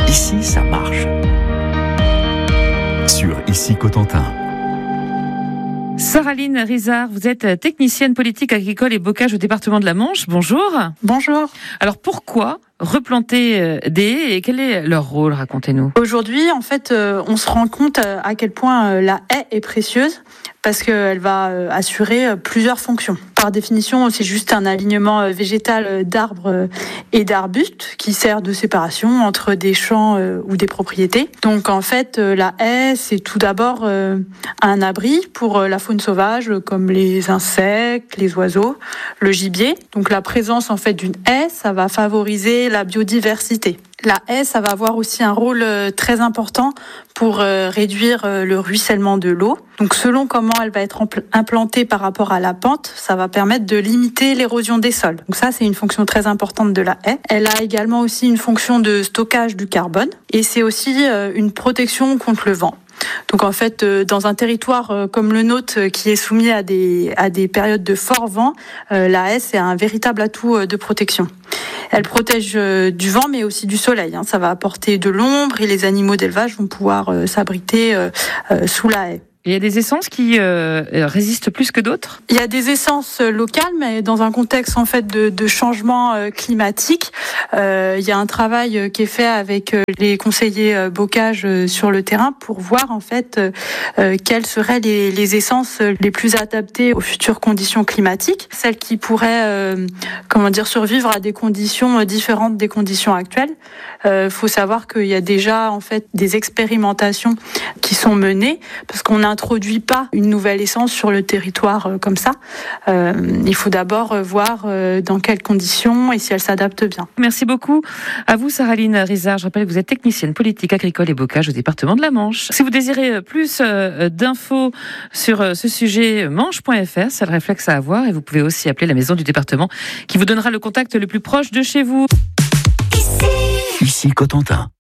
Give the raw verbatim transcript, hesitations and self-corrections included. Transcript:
Ici, ça marche. Sur Ici Cotentin. Saraline Rizard, vous êtes technicienne politique agricole et bocage au département de la Manche. Bonjour. Bonjour. Alors pourquoi replanter des haies et quel est leur rôle? Racontez-nous. Aujourd'hui, en fait, on se rend compte à quel point la haie est précieuse parce qu'elle va assurer plusieurs fonctions. Par définition, c'est juste un alignement végétal d'arbres et d'arbustes qui sert de séparation entre des champs ou des propriétés. Donc en fait, la haie, c'est tout d'abord un abri pour la faune sauvage comme les insectes, les oiseaux, le gibier. Donc la présence en fait d'une haie, ça va favoriser la biodiversité. La haie, ça va avoir aussi un rôle très important pour réduire le ruissellement de l'eau. Donc selon comment elle va être implantée par rapport à la pente, ça va permettre de limiter l'érosion des sols. Donc ça, c'est une fonction très importante de la haie. Elle a également aussi une fonction de stockage du carbone et c'est aussi une protection contre le vent. Donc en fait, dans un territoire comme le nôtre qui est soumis à des, à des périodes de fort vent, la haie, c'est un véritable atout de protection. Elle protège du vent, mais aussi du soleil. Ça va apporter de l'ombre et les animaux d'élevage vont pouvoir s'abriter sous la haie. Il y a des essences qui euh, résistent plus que d'autres? Il y a des essences locales, mais dans un contexte en fait de, de changement climatique, euh, il y a un travail qui est fait avec les conseillers bocage sur le terrain pour voir en fait euh, quelles seraient les, les essences les plus adaptées aux futures conditions climatiques, celles qui pourraient euh, comment dire survivre à des conditions différentes des conditions actuelles. Il euh, faut savoir qu'il y a déjà en fait des expérimentations qui sont menées parce qu'on a n'introduit pas une nouvelle essence sur le territoire euh, comme ça. Euh, il faut d'abord euh, voir euh, dans quelles conditions et si elle s'adapte bien. Merci beaucoup à vous, Saraline Rizard. Je rappelle que vous êtes technicienne politique agricole et bocage au département de la Manche. Si vous désirez plus euh, d'infos sur euh, ce sujet, manche point f r, c'est le réflexe à avoir et vous pouvez aussi appeler la maison du département qui vous donnera le contact le plus proche de chez vous. Ici, Ici Cotentin.